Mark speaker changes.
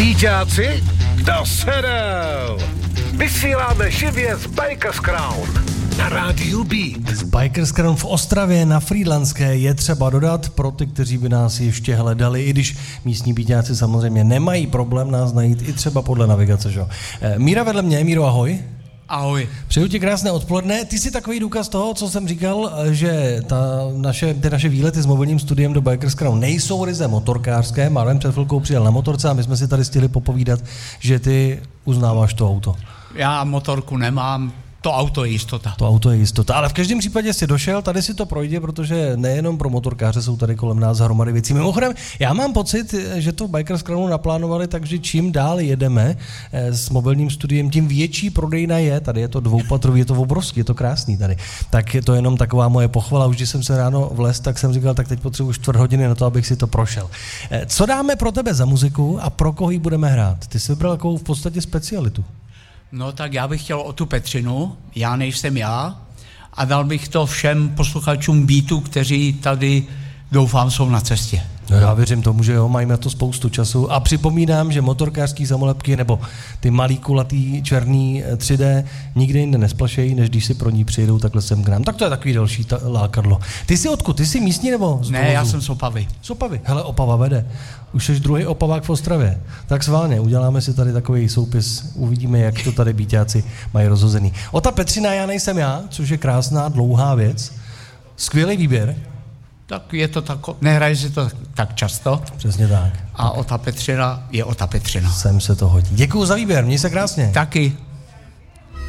Speaker 1: Víťáci, kdo sedel? Vysíláme živě z Bikers Crown na rádiu Beat.
Speaker 2: Z Bikers Crown v Ostravě na Frýdlantské je třeba dodat pro ty, kteří by nás ještě hledali, i když místní Víťáci samozřejmě nemají problém nás najít i třeba podle navigace, že? Míra vedle mě, Míro, ahoj.
Speaker 3: Ahoj.
Speaker 2: Přeju ti krásné odpoledne. Ty jsi takový důkaz toho, co jsem říkal, že ty naše výlety s mobilním studiem do Bikers Crown nejsou ryze motorkářské. Marvin před chvilkou přijel na motorce a my jsme si tady stihli popovídat, že ty uznáváš to auto.
Speaker 3: Já motorku nemám, to auto je jistota.
Speaker 2: To auto je jistota, ale v každém případě jsi došel, tady si to projde, protože nejenom pro motorkáře jsou tady kolem nás hromady věcí. Mimochodem, já mám pocit, že to Bikers Crownu naplánovali, takže čím dál jedeme s mobilním studiem, tím větší prodejna je. Tady je to dvoupatrový, je to obrovský, je to krásný tady. Tak je to jenom taková moje pochvala. Už když jsem se ráno vlez, tak jsem říkal, tak teď potřebuji 4 hodiny na to, abych si to prošel. Co dáme pro tebe za muziku a pro koho ji budeme hrát? Ty jsi vybral takovou v podstatě specialitu.
Speaker 3: No tak já bych chtěl o tu Petřinu, já nejsem já, a dal bych to všem posluchačům Beatu, kteří tady, doufám, jsou na cestě.
Speaker 2: No já věřím tomu, že jo, mají na to spoustu času a připomínám, že motorkářský samolepky nebo ty malý kulatý černý 3D nikdy jinde nesplašejí, než když si pro ní přijedou takhle sem k nám. Tak to je takový další lákadlo. Ty jsi odkud? Ty jsi místní nebo z
Speaker 3: Ne, já jsem z Opavy.
Speaker 2: Z Opavy. Hele, Opava vede. Už jsi druhý Opavák v Ostravě. Tak sválně, uděláme si tady takový soupis, uvidíme, jak to tady Víťáci mají rozhozený. O ta Petřina já nejsem já, což je krásná, dlouhá věc. Skvělý výběr.
Speaker 3: Tak je to tak, nehraje si to tak často.
Speaker 2: Přesně tak.
Speaker 3: A o ta Petřina je o ta Petřina.
Speaker 2: Sem se to hodí. Děkuju za výběr, měj se krásně.
Speaker 3: Taky.